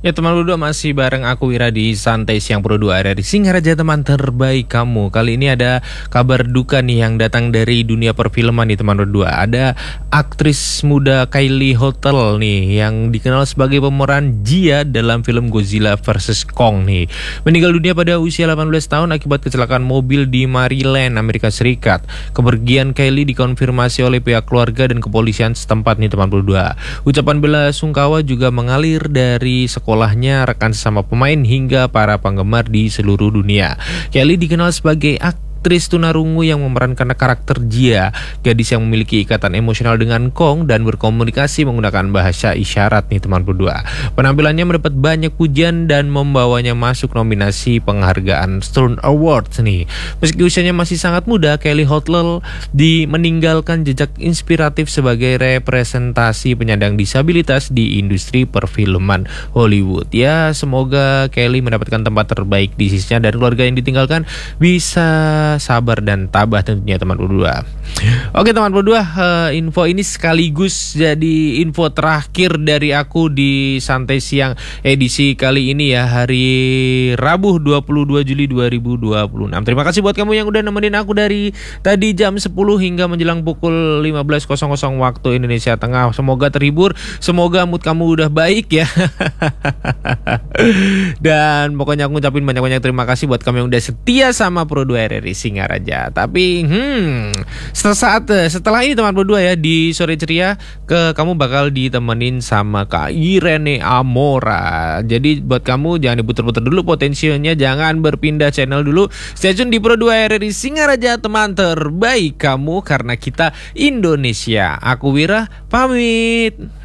Ya teman berdua, masih bareng aku Wira di Santai Siang Pro 2 RRI Singaraja, teman terbaik kamu. Kali ini ada kabar duka nih yang datang dari dunia perfilman nih teman berdua. Ada aktris muda Kylie Hotel nih yang dikenal sebagai pemeran Jia dalam film Godzilla vs Kong nih. Meninggal dunia pada usia 18 tahun akibat kecelakaan mobil di Maryland, Amerika Serikat. Kepergian Kylie dikonfirmasi oleh pihak keluarga dan kepolisian setempat nih teman berdua. Ucapan bela sungkawa juga mengalir dari sekolahnya, rekan sesama pemain hingga para penggemar di seluruh dunia. Kylie dikenal sebagai aktris tunarungu yang memerankan karakter Jia, gadis yang memiliki ikatan emosional dengan Kong dan berkomunikasi menggunakan bahasa isyarat nih teman berdua. Penampilannya mendapat banyak pujian dan membawanya masuk nominasi penghargaan Stern Awards nih. Meski usianya masih sangat muda, Kylie Hotel meninggalkan jejak inspiratif sebagai representasi penyandang disabilitas di industri perfilman Hollywood. Ya, semoga Kylie mendapatkan tempat terbaik di sisinya dan keluarga yang ditinggalkan bisa sabar dan tabah tentunya teman berdua. Oke teman berdua, info ini sekaligus jadi info terakhir dari aku di Santai Siang edisi kali ini ya, hari Rabu 22 Juli 2026. Terima kasih buat kamu yang udah nemenin aku dari tadi jam 10 hingga menjelang pukul 15.00 waktu Indonesia Tengah. Semoga terhibur, semoga mood kamu udah baik ya. Dan pokoknya aku ngucapin banyak-banyak terima kasih buat kamu yang udah setia sama Pro 2 RRI Singaraja. Tapi setelah ini teman berdua ya, di sore ceria kamu bakal ditemenin sama Kak Irene Amora. Jadi buat kamu jangan diputer-puter dulu potensinya, jangan berpindah channel dulu. Stay tune di Pro 2 RRI Singaraja, teman terbaik kamu, karena kita Indonesia. Aku Wira pamit.